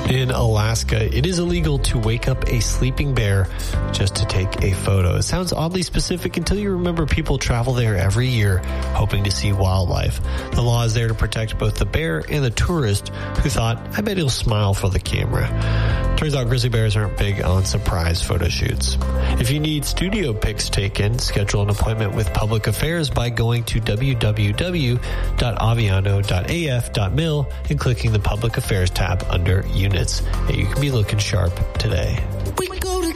In Alaska, it is illegal to wake up a sleeping bear just to take a photo. It sounds oddly specific until you remember people travel there every year hoping to see wildlife. The law is there to protect both the bear and the tourist who thought, I bet he'll smile for the camera. Turns out grizzly bears aren't big on surprise photo shoots. If you need studio pics taken, schedule an appointment with Public Affairs by going to www.aviano.af.mil and clicking the Public Affairs tab under Units. And you can be looking sharp today.